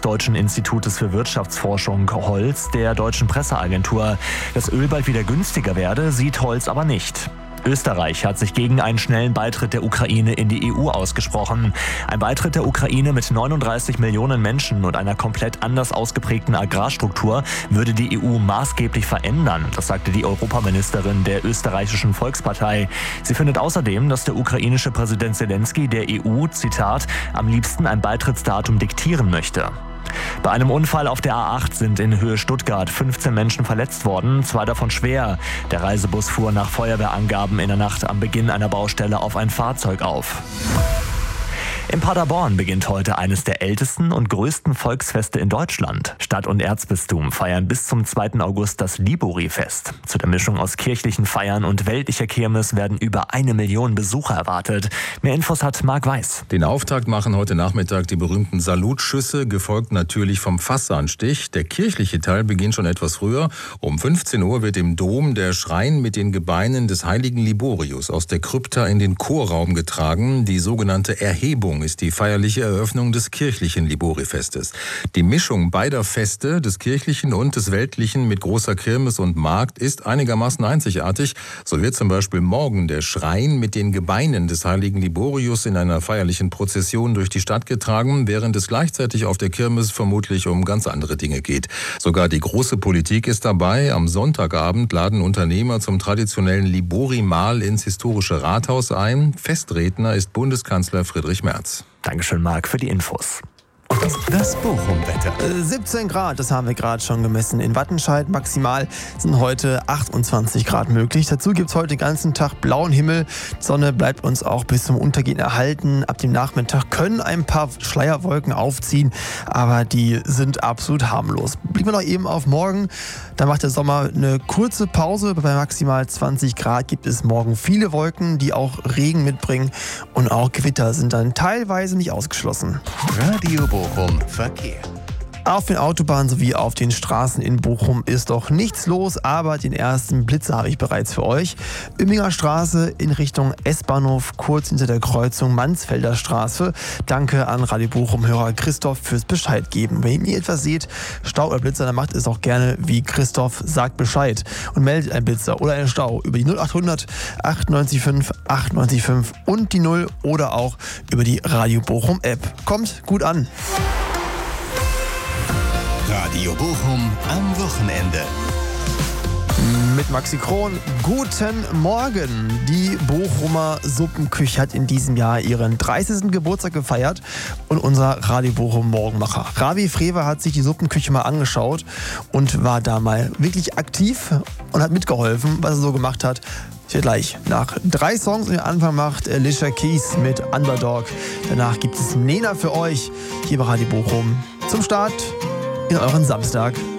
Deutschen Institutes für Wirtschaftsforschung Holz der deutschen Presseagentur. Dass Öl bald wieder günstiger werde, sieht Holz aber nicht. Österreich hat sich gegen einen schnellen Beitritt der Ukraine in die EU ausgesprochen. Ein Beitritt der Ukraine mit 39 Millionen Menschen und einer komplett anders ausgeprägten Agrarstruktur würde die EU maßgeblich verändern, das sagte die Europaministerin der österreichischen Volkspartei. Sie findet außerdem, dass der ukrainische Präsident Zelensky der EU, Zitat, am liebsten ein Beitrittsdatum diktieren möchte. Bei einem Unfall auf der A8 sind in Höhe Stuttgart 15 Menschen verletzt worden, 2 davon schwer. Der Reisebus fuhr nach Feuerwehrangaben in der Nacht am Beginn einer Baustelle auf ein Fahrzeug auf. In Paderborn beginnt heute eines der ältesten und größten Volksfeste in Deutschland. Stadt und Erzbistum feiern bis zum 2. August das Libori-Fest. Zu der Mischung aus kirchlichen Feiern und weltlicher Kirmes werden über 1 Million Besucher erwartet. Mehr Infos hat Marc Weiß. Den Auftakt machen heute Nachmittag die berühmten Salutschüsse, gefolgt natürlich vom Fassanstich. Der kirchliche Teil beginnt schon etwas früher. Um 15 Uhr wird im Dom der Schrein mit den Gebeinen des heiligen Liborius aus der Krypta in den Chorraum getragen. Die sogenannte Erhebung ist die feierliche Eröffnung des kirchlichen Libori-Festes. Die Mischung beider Feste, des kirchlichen und des weltlichen mit großer Kirmes und Markt, ist einigermaßen einzigartig. So wird zum Beispiel morgen der Schrein mit den Gebeinen des heiligen Liborius in einer feierlichen Prozession durch die Stadt getragen, während es gleichzeitig auf der Kirmes vermutlich um ganz andere Dinge geht. Sogar die große Politik ist dabei. Am Sonntagabend laden Unternehmer zum traditionellen Libori-Mahl ins historische Rathaus ein. Festredner ist Bundeskanzler Friedrich Merz. Dankeschön, Marc, für die Infos. Das Bochum-Wetter. 17 Grad, das haben wir gerade schon gemessen. In Wattenscheid maximal sind heute 28 Grad möglich. Dazu gibt es heute den ganzen Tag blauen Himmel. Die Sonne bleibt uns auch bis zum Untergehen erhalten. Ab dem Nachmittag können ein paar Schleierwolken aufziehen, aber die sind absolut harmlos. Blicken wir noch eben auf morgen. Da macht der Sommer eine kurze Pause. Bei maximal 20 Grad gibt es morgen viele Wolken, die auch Regen mitbringen. Und auch Gewitter sind dann teilweise nicht ausgeschlossen. Radio Bochum Verkehr. Auf den Autobahnen sowie auf den Straßen in Bochum ist doch nichts los, aber den ersten Blitzer habe ich bereits für euch. Imminger Straße in Richtung S-Bahnhof, kurz hinter der Kreuzung Mansfelder Straße. Danke an Radio Bochum-Hörer Christoph fürs Bescheid geben. Wenn ihr etwas seht, Stau oder Blitzer, dann macht es auch gerne wie Christoph, sagt Bescheid und meldet einen Blitzer oder einen Stau über die 0800 985 985 und die 0 oder auch über die Radio Bochum App. Kommt gut an. Radio Bochum am Wochenende. Mit Maxi Kron, guten Morgen. Die Bochumer Suppenküche hat in diesem Jahr ihren 30. Geburtstag gefeiert und unser Radio Bochum Morgenmacher Ravi Frewer hat sich die Suppenküche mal angeschaut und war da mal wirklich aktiv und hat mitgeholfen, was er so gemacht hat. Hier gleich nach 3 Songs und den Anfang macht Alicia Keys mit Underdog. Danach gibt es Nena für euch hier bei Radio Bochum zum Start in euren Samstag.